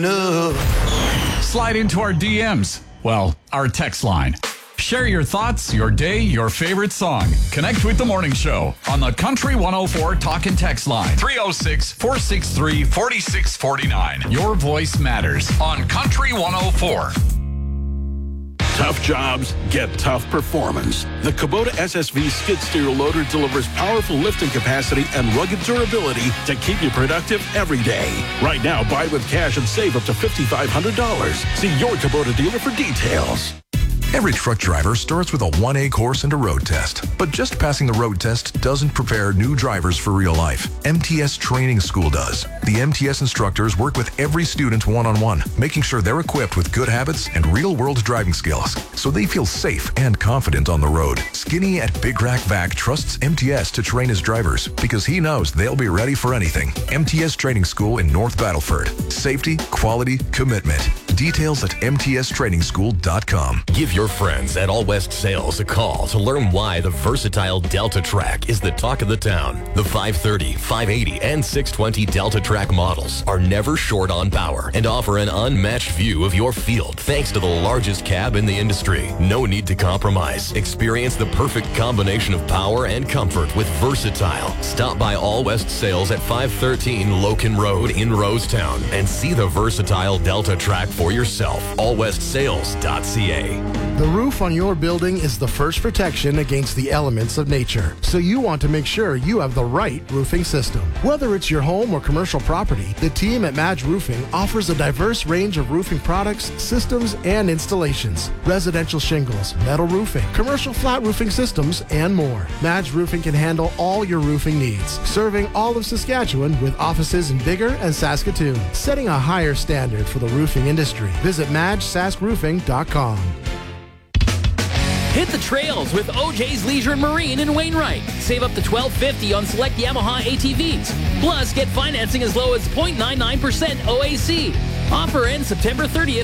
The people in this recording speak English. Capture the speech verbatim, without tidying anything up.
No. Slide into our D Ms. Well, our text line. Share your thoughts, your day, your favorite song. Connect with the morning show on the Country one oh four Talk and Text line. three oh six, four six three, four six four nine. Your voice matters on Country one oh four. Tough jobs get tough performance. The Kubota S S V skid steer loader delivers powerful lifting capacity and rugged durability to keep you productive every day. Right now, buy with cash and save up to five thousand five hundred dollars. See your Kubota dealer for details. Every truck driver starts with a one A course and a road test. But just passing the road test doesn't prepare new drivers for real life. M T S Training School does. The M T S instructors work with every student one-on-one, making sure they're equipped with good habits and real-world driving skills, so they feel safe and confident on the road. Skinny at Big Rack Vac trusts M T S to train his drivers because he knows they'll be ready for anything. M T S Training School in North Battleford. Safety, quality, commitment. Details at m t s training school dot com. Give your friends at All West Sales a call to learn why the versatile Delta Track is the talk of the town. The five thirty, five eighty, and six twenty Delta Track models are never short on power and offer an unmatched view of your field thanks to the largest cab in the industry. No need to compromise. Experience the perfect combination of power and comfort with Versatile. Stop by All West Sales at five thirteen Loken Road in Rosetown and see the versatile Delta Track for yourself. all west sales dot c a. The roof on your building is the first protection against the elements of nature, so you want to make sure you have the right roofing system. Whether it's your home or commercial property, the team at Madge Roofing offers a diverse range of roofing products, systems, and installations. Residential shingles, metal roofing, commercial flat roofing systems, and more. Madge Roofing can handle all your roofing needs, serving all of Saskatchewan with offices in Biggar and Saskatoon, setting a higher standard for the roofing industry. Visit madge sask roofing dot com. Hit the trails with O J's Leisure and Marine in Wainwright. Save up to twelve fifty on select Yamaha A T Vs. Plus, get financing as low as zero point nine nine percent O A C. Offer ends September thirtieth.